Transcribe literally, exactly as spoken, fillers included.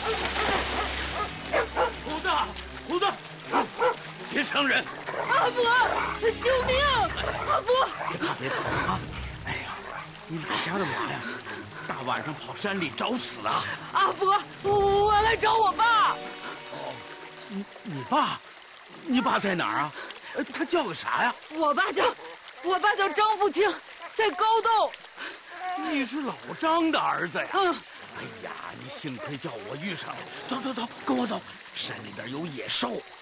虎子，虎子，别伤人！ 阿伯，救命！阿伯， 别怕，别怕啊！哎呀，你哪家的娃呀？大晚上跑山里找死啊！ 阿伯，我来找我爸。 哦，你你爸，你爸在哪儿啊？他叫个啥呀？ 我爸叫，我爸叫张富清，在高洞。 你是老张的儿子呀？ 嗯。 哎呀，你幸亏叫我遇上了。走走走，跟我走，山里边有野兽。